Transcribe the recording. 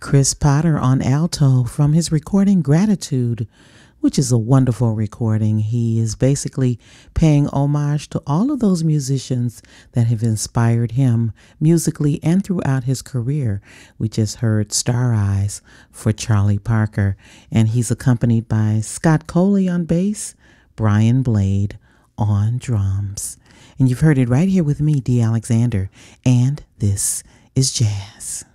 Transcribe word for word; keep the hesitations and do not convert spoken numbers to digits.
Chris Potter on alto from his recording Gratitude, which is a wonderful recording. He is basically paying homage to all of those musicians that have inspired him musically and throughout his career. We just heard Star Eyes for Charlie Parker, and he's accompanied by Scott Coley on bass, Brian Blade on drums. And you've heard it right here with me, Dee Alexander, and this is Jazz.